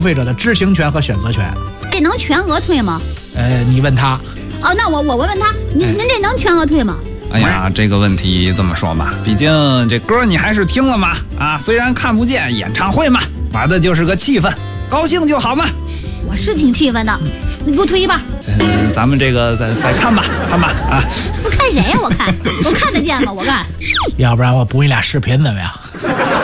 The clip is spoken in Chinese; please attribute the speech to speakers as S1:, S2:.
S1: 费者的知情权和选择权。
S2: 这能全额退吗？
S1: 你问他。
S2: 哦，那我问他，您这能全额退吗？
S3: 哎呀，这个问题这么说吧，毕竟这歌你还是听了嘛，啊，虽然看不见，演唱会嘛，玩的就是个气氛，高兴就好嘛。
S2: 我是挺气愤的，你给我退一半。
S3: 咱们这个再看吧啊！
S2: 我看谁呀？我看得见吗？我看。
S1: 要不然我补你俩视频怎么样？